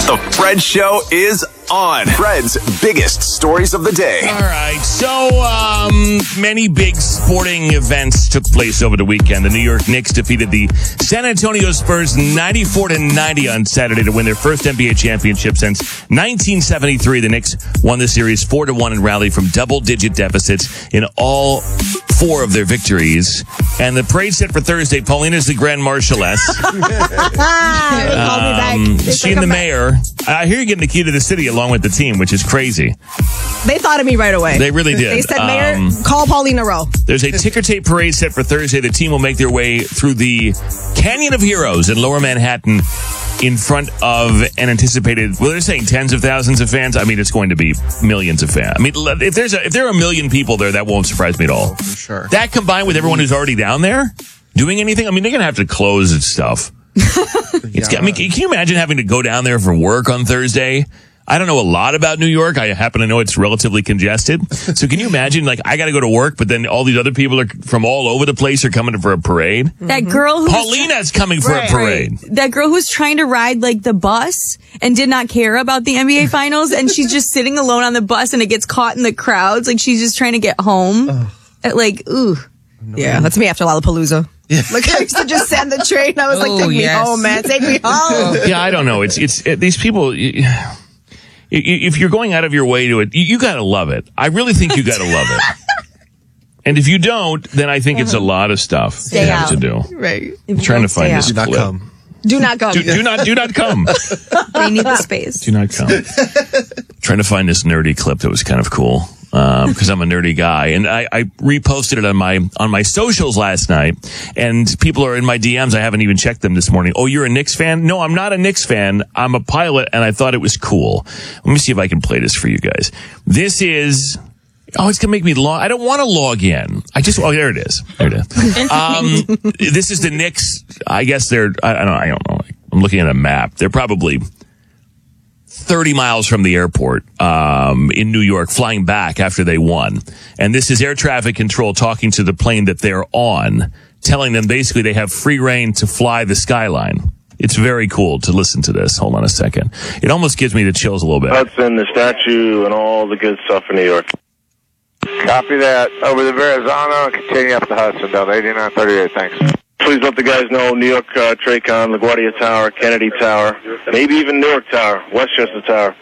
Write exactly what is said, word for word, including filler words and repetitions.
The Fred Show is on. Fred's biggest stories of the day. All right. So, um, many big sporting events took place over the weekend. The New York Knicks defeated the San Antonio Spurs ninety-four to ninety on Saturday to win their first N B A championship since nineteen seventy-three. The Knicks won the series four to one and rallied from double-digit deficits in all four of their victories. And the parade set for Thursday, Paulina's the Grand Marshalless. um, she and the mayor. I hear you're getting the key to the city along with the team, which is crazy. They thought of me right away. They really did. They said, Mayor, um, call Paulina Rowe. There's a ticker tape parade set for Thursday. The team will make their way through the Canyon of Heroes in Lower Manhattan in front of an anticipated, well, they're saying tens of thousands of fans. I mean, it's going to be millions of fans. I mean, if there's a, if there are a million people there, that won't surprise me at all. Oh, for sure. That combined with everyone who's already down there doing anything, I mean, they're going to have to close and stuff. It's, Yeah. I mean, can you imagine having to go down there for work on Thursday? I don't know a lot about New York. I happen to know it's relatively congested. So can you imagine, like, I got to go to work, but then all these other people are from all over the place are coming for a parade? That girl who Paulina's coming for Right, a parade. that girl who's trying to ride like the bus and did not care about the N B A finals, and she's just sitting alone on the bus and it gets caught in the crowds. Like she's just trying to get home. At, like, ooh. Yeah, that's me after Lollapalooza. Like, I used to just send the train. I was like, Oh, take me yes. home, man. Take me home. Yeah, I don't know. It's it's it, these people. y- y- If you're going out of your way to it, you, you got to love it. I really think you got to love it. And if you don't, then I think it's a lot of stuff Stay you have out. to do. Right. I'm trying to find Stay this Do not clip. come. Do not come. Do, do not do not come. They need the space. Do not come. Trying to find this nerdy clip that was kind of cool because I'm a nerdy guy, and I, I reposted it on my on my socials last night. And people are in my D Ms. I haven't even checked them this morning. Oh, you're a Knicks fan? No, I'm not a Knicks fan. I'm a pilot, and I thought it was cool. Let me see if I can play this for you guys. This is. Oh, it's going to make me log. I don't want to log in. I just, oh, there it is. There it is. Um, this is the Knicks. I guess they're, I, I don't I don't know. I'm looking at a map. They're probably thirty miles from the airport, um, in New York, flying back after they won. And this is air traffic control talking to the plane that they're on, telling them basically they have free reign to fly the skyline. It's very cool to listen to this. Hold on a second. It almost gives me the chills a little bit. Hudson, the statue, and all the good stuff in New York. Copy that. Over the Verrazano and continue up the Hudson, Delta eighty-nine thirty-eight. Thanks. Please let the guys know New York uh, Tracon, LaGuardia Tower, Kennedy Tower, maybe even Newark Tower, Westchester Tower.